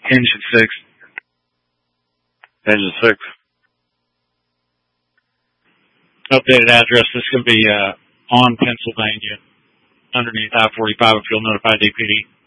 Engine 6. Engine 6. Updated address. This is going to be on Pennsylvania, underneath I-45 if you'll notify DPD.